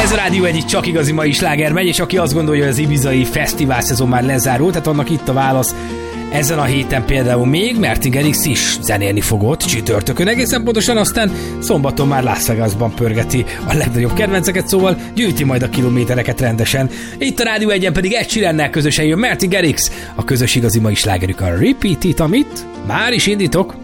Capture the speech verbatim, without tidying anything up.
Ez a Rádió egyik csak igazi mai sláger megy, és aki azt gondolja, hogy az ibizai fesztivál szezon már lezárult, tehát annak itt a válasz. Ezen a héten például még Martin Garrix is zenélni fogott csütörtökön egészen pontosan, aztán szombaton már Las Vegasban pörgeti a legnagyobb kedvenceket, szóval gyűjti majd a kilométereket rendesen. Itt a Rádió egyen pedig Ed Sheerannel közösen jön Martin Garrix, a közös igazi mai slágerük a Repeat It, amit már is indítok.